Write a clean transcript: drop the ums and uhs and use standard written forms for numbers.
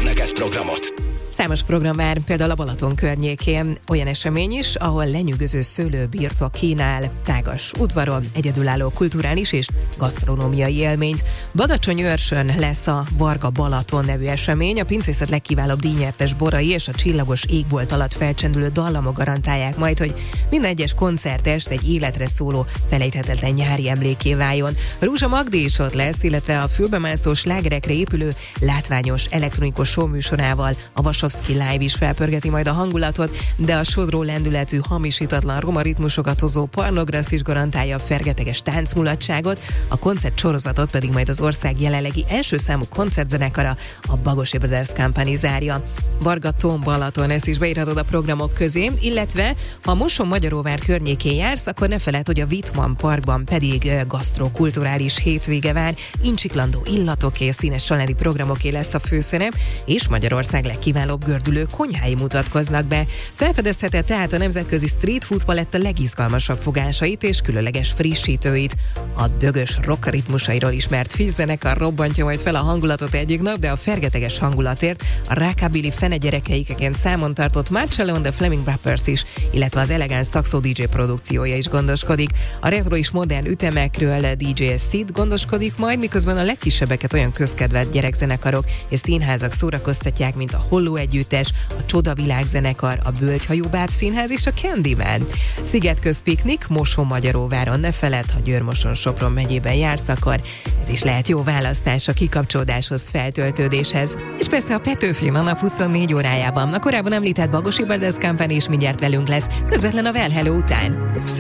neked programot. Számos program vár például a Balaton környékén, olyan esemény is, ahol lenyűgöző szőlőbirtok kínál, tágas udvaron, egyedülálló kulturális és gasztronómiai élményt. Badacsony-Őrsön lesz a Varga Balaton nevű esemény, a pincészet legkiválóbb díjnyertes borai és a csillagos égbolt alatt felcsendülő dallamok garantálják majd, hogy minden egyes koncertest egy életre szóló, felejthetetlen nyári emléké váljon. Rúzsa Magdi is ott lesz, illetve a fülbemászó slágerekre épülő látványos elektronikus show műsorával a Vasovszky Live is felpörgeti majd a hangulatot, de a sodró lendületű, hamisítatlan roma ritmusokat hozó Pornograssz is garantálja a fergeteges táncmulatságot, a koncert sorozatot pedig majd az ország jelenlegi első számú koncertzenekara, a Bagosi Brothers Company zárja. Varga Tom Balaton, ezt is beírhatod a programok közé, illetve ha Mosonmagyaróvár környékén jársz, akkor ne feledd, hogy a Wittmann Parkban pedig gasztrokulturális hétvége vár, incsiklandó illatok és színes családi programoké lesz a főszerep, és Magyarország legkiválóbb gördülő konyhái mutatkoznak be. Felfedezheted tehát a nemzetközi street food paletta legizgalmasabb fogásait és különleges frissítőit. A dögös rock ritmusairól ismert Fish zenekar robbantja majd fel a hangulatot egyik nap, de a fergeteges hangulatért a rockabilly fene gyerekeikeként számon tartott Marcello and the Flaming Rappers is, illetve az elegáns Saxo DJ produkciója is gondoskodik. A retro és modern ütemekről DJ Sid gondoskodik majd, miközben a legkisebbeket olyan közkedvelt gyerekzenekarok és színházak szórakoztatják, mint a Holló együttes, a Csoda világzenekar, a Bölgyhajó Bábszínház és a Candyman. Szigetköz piknik Mosonmagyaróváron, ne feledd, ha Győr-Moson-Sopron megyében jársz, akkor ez is lehet jó választás a kikapcsolódáshoz, feltöltődéshez. És persze a Petőfi a nap 24 órájában. A korábban említett Bagosi Brothers Company is mindjárt velünk lesz, közvetlen a Well Hello után.